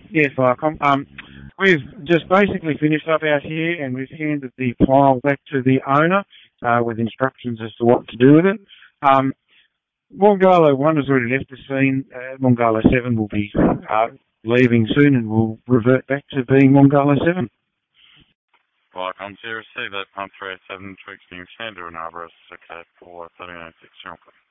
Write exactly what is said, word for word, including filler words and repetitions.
Yes, Viacom. Um, we've just basically finished up out here and we've handed the file back to the owner uh, with instructions as to what to do with it. Um, Mongala one has already left the scene. Uh, Mongala seven will be uh, leaving soon and will revert back to being Mongala seven. Viacom, to receive that pump three oh seven, Twixing Sandra and Arborist, okay, for thirty-nine six,